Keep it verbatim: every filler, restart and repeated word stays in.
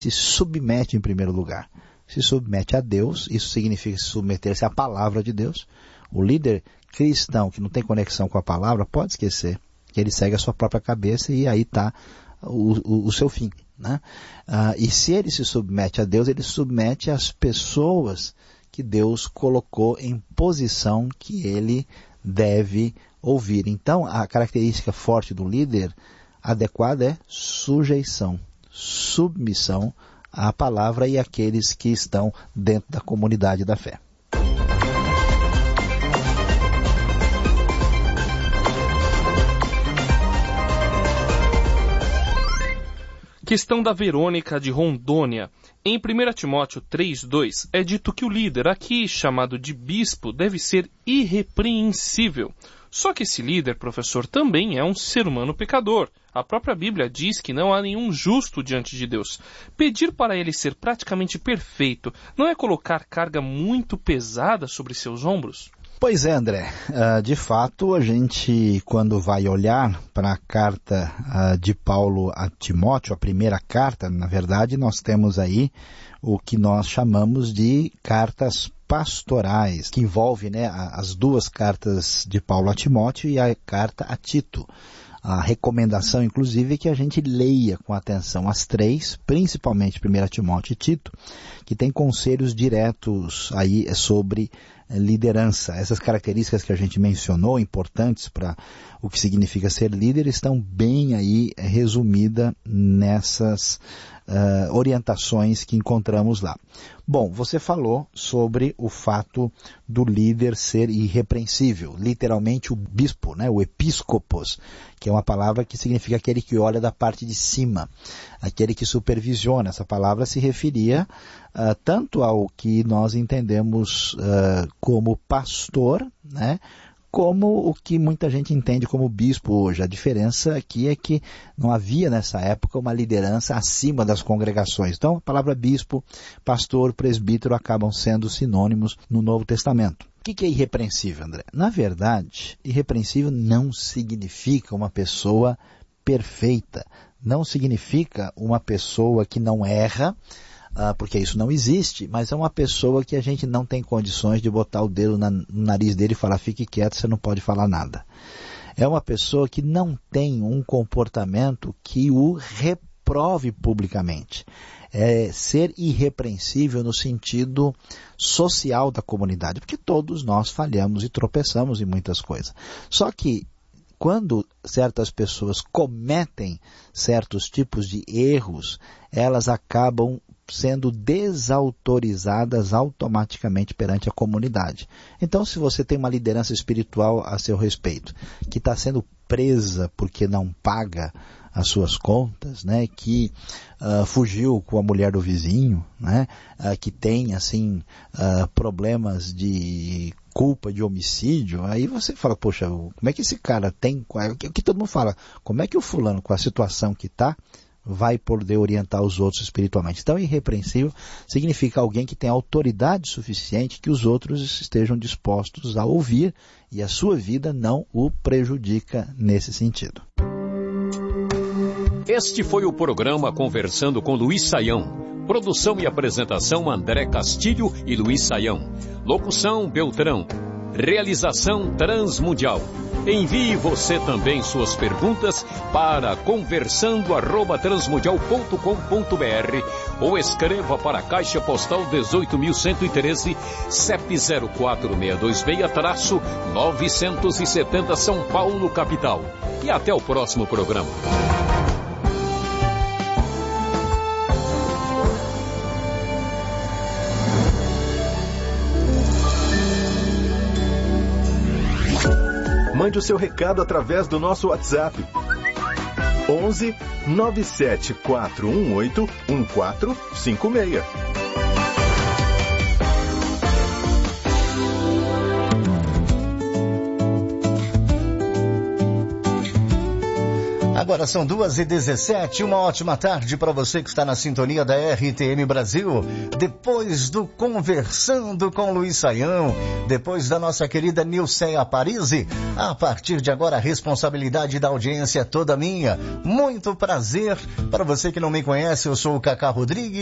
se submete em primeiro lugar. Se submete a Deus, isso significa se submeter-se à palavra de Deus. O líder cristão que não tem conexão com a palavra pode esquecer que ele segue a sua própria cabeça e aí está o, o, o seu fim, né? Ah, e se ele se submete a Deus, ele se submete às pessoas que Deus colocou em posição que ele deve ouvir. Então, a característica forte do líder adequada é sujeição, submissão à palavra e àqueles que estão dentro da comunidade da fé. Questão da Verônica de Rondônia. Em primeiro Timóteo três, dois, é dito que o líder, aqui chamado de bispo, deve ser irrepreensível. Só que esse líder, professor, também é um ser humano pecador. A própria Bíblia diz que não há nenhum justo diante de Deus. Pedir para ele ser praticamente perfeito não é colocar carga muito pesada sobre seus ombros? Pois é, André. Uh, de fato, a gente, quando vai olhar para a carta uh, de Paulo a Timóteo, a primeira carta, na verdade, nós temos aí o que nós chamamos de cartas pastorais, que envolve, né, as duas cartas de Paulo a Timóteo e a carta a Tito. A recomendação, inclusive, é que a gente leia com atenção as três, principalmente primeiro Timóteo e Tito, que tem conselhos diretos aí sobre liderança. Essas características que a gente mencionou, importantes para o que significa ser líder, estão bem aí resumidas nessas uh, orientações que encontramos lá. Bom, você falou sobre o fato do líder ser irrepreensível, literalmente o bispo, né, o episcopos, que é uma palavra que significa aquele que olha da parte de cima, aquele que supervisiona. Essa palavra se referia uh, tanto ao que nós entendemos uh, como pastor, né, como o que muita gente entende como bispo hoje. A diferença aqui é que não havia nessa época uma liderança acima das congregações. Então, a palavra bispo, pastor, presbítero acabam sendo sinônimos no Novo Testamento. O que é irrepreensível, André? Na verdade, irrepreensível não significa uma pessoa perfeita. Não significa uma pessoa que não erra, Uh, porque isso não existe, mas é uma pessoa que a gente não tem condições de botar o dedo na, no nariz dele e falar, fique quieto, você não pode falar nada. É uma pessoa que não tem um comportamento que o reprove publicamente. É ser irrepreensível no sentido social da comunidade, porque todos nós falhamos e tropeçamos em muitas coisas. Só que quando certas pessoas cometem certos tipos de erros, elas acabam sendo desautorizadas automaticamente perante a comunidade. Então, se você tem uma liderança espiritual a seu respeito, que está sendo presa porque não paga as suas contas, né, que uh, fugiu com a mulher do vizinho, né, uh, que tem, assim, uh, problemas de culpa de homicídio, aí você fala, poxa, como é que esse cara tem, o que todo mundo fala, como é que o fulano, com a situação que está, vai poder orientar os outros espiritualmente? Então, irrepreensível significa alguém que tem autoridade suficiente que os outros estejam dispostos a ouvir e a sua vida não o prejudica nesse sentido. Este foi o programa Conversando com Luiz Saião. Produção e apresentação André Castilho e Luiz Saião. Locução Beltrão. Realização Transmundial. Envie você também suas perguntas para conversando arroba transmundial ponto com ponto br ou escreva para a Caixa Postal dezoito mil cento e treze, C E P zero quatro seis dois seis, novecentos e setenta São Paulo, capital. E até o próximo programa. Mande o seu recado através do nosso WhatsApp. onze nove sete quatro um oito um quatro cinco seis. Agora são duas e dezessete, uma ótima tarde para você que está na sintonia da R T M Brasil. Depois do Conversando com Luiz Saião, depois da nossa querida Nilceia Parisi, a partir de agora a responsabilidade da audiência é toda minha. Muito prazer. Para você que não me conhece, eu sou o Cacá Rodrigues.